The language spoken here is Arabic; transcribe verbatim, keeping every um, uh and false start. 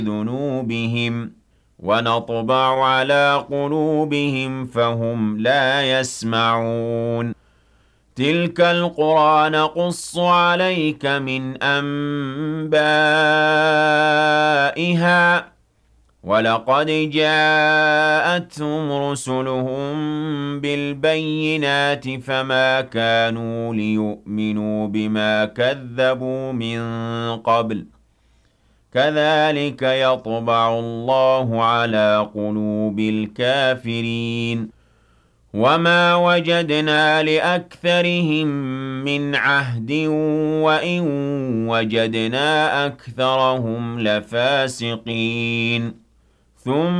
ذُنُوبِهِمْ وَنَطْبَعُ عَلَىٰ قُلُوبِهِمْ فَهُمْ لَا يَسْمَعُونَ تِلْكَ الْقُرَىٰ نَقُصُّ عَلَيْكَ مِنْ أَنبَائِهَا ۚ وَلَقَدْ جَاءَتْهُمْ رُسُلُهُم بِالْبَيِّنَاتِ فَمَا كَانُوا لِيُؤْمِنُوا بِمَا كَذَّبُوا مِن قَبْلُ ۚ كَذَٰلِكَ يَطْبَعُ اللَّهُ عَلَىٰ قُلُوبِ الْكَافِرِينَ وَمَا وَجَدْنَا لِأَكْثَرِهِم مِّنْ عَهْدٍ وَإِن وَجَدْنَا أَكْثَرَهُمْ لَفَاسِقِينَ ثُمَّ